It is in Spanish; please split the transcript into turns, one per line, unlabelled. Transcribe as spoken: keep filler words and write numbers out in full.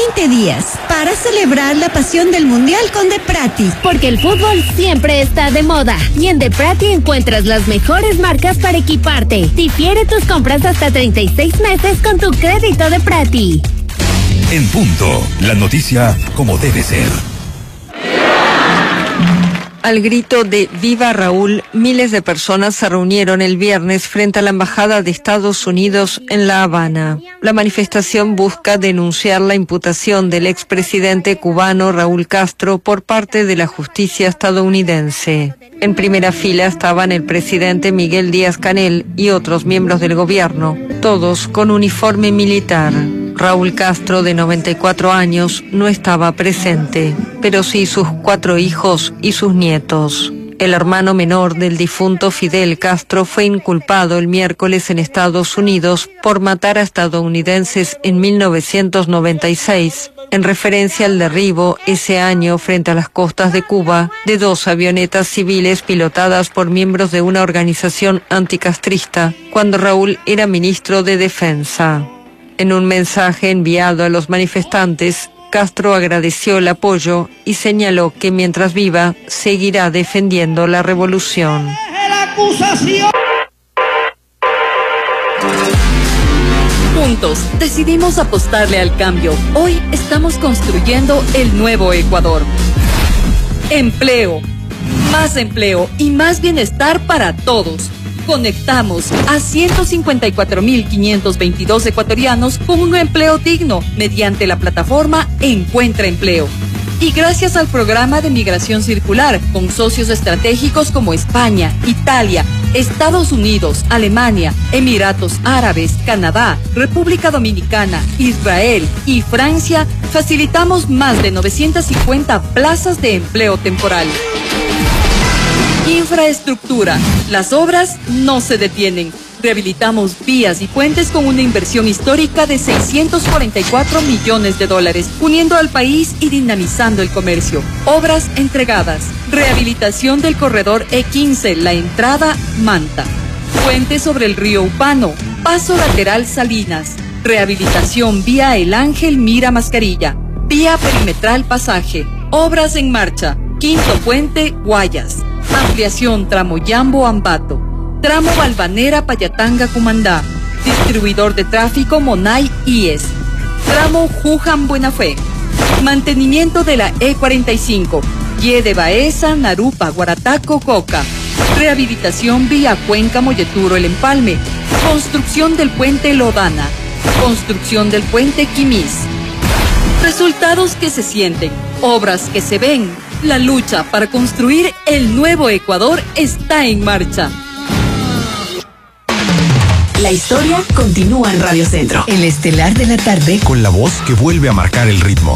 veinte días para celebrar la pasión del Mundial con Deprati.
Porque el fútbol siempre está de moda y en Deprati encuentras las mejores marcas para equiparte. Difiere tus compras hasta treinta y seis meses con tu crédito Deprati.
En punto, la noticia como debe ser.
Al grito de ¡Viva Raúl!, miles de personas se reunieron el viernes frente a la Embajada de Estados Unidos en La Habana. La manifestación busca denunciar la imputación del expresidente cubano Raúl Castro por parte de la justicia estadounidense. En primera fila estaban el presidente Miguel Díaz-Canel y otros miembros del gobierno, todos con uniforme militar. Raúl Castro, de noventa y cuatro años, no estaba presente, pero sí sus cuatro hijos y sus nietos. El hermano menor del difunto Fidel Castro fue inculpado el miércoles en Estados Unidos por matar a estadounidenses en mil novecientos noventa y seis, en referencia al derribo ese año frente a las costas de Cuba de dos avionetas civiles pilotadas por miembros de una organización anticastrista, cuando Raúl era ministro de Defensa. En un mensaje enviado a los manifestantes, Castro agradeció el apoyo y señaló que mientras viva, seguirá defendiendo la revolución.
Juntos, decidimos apostarle al cambio. Hoy estamos construyendo el nuevo Ecuador. Empleo, más empleo y más bienestar para todos. Conectamos a ciento cincuenta y cuatro mil quinientos veintidós ecuatorianos con un empleo digno mediante la plataforma Encuentra Empleo. Y gracias al programa de migración circular con socios estratégicos como España, Italia, Estados Unidos, Alemania, Emiratos Árabes, Canadá, República Dominicana, Israel y Francia, facilitamos más de novecientas cincuenta plazas de empleo temporal. Infraestructura. Las obras no se detienen. Rehabilitamos vías y puentes con una inversión histórica de seiscientos cuarenta y cuatro millones de dólares, uniendo al país y dinamizando el comercio. Obras entregadas. Rehabilitación del corredor E quince, la entrada Manta. Puente sobre el río Upano. Paso lateral Salinas. Rehabilitación vía El Ángel Mira Mascarilla. Vía perimetral Pasaje. Obras en marcha. Quinto puente Guayas. Ampliación tramo Yambo Ambato. Tramo Balvanera Payatanga Cumandá. Distribuidor de tráfico Monay I E S. Tramo Juján Buenafé. Mantenimiento de la E cuarenta y cinco. Y de Baeza, Narupa, Guarataco, Coca. Rehabilitación vía Cuenca Molleturo El Empalme. Construcción del puente Lodana. Construcción del puente Quimís. Resultados que se sienten. Obras que se ven. La lucha para construir el nuevo Ecuador está en marcha.
La historia continúa en Radio Centro. El estelar de la tarde.
Con la voz que vuelve a marcar el ritmo.